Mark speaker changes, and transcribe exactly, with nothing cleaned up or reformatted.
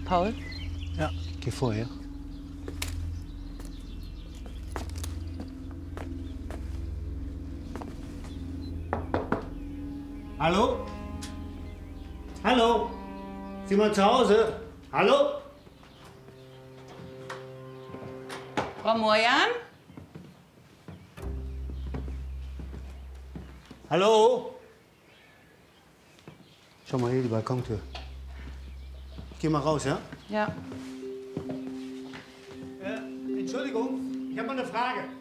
Speaker 1: Paul?
Speaker 2: Ja, geh vorher.
Speaker 3: Hallo? Hallo? Sind wir zu Hause? Hallo?
Speaker 1: Frau Morjan?
Speaker 3: Hallo?
Speaker 2: Schau mal hier, die Balkontür.
Speaker 3: Ich geh mal raus, ja?
Speaker 1: Ja.
Speaker 3: Äh, Entschuldigung, ich habe mal eine Frage.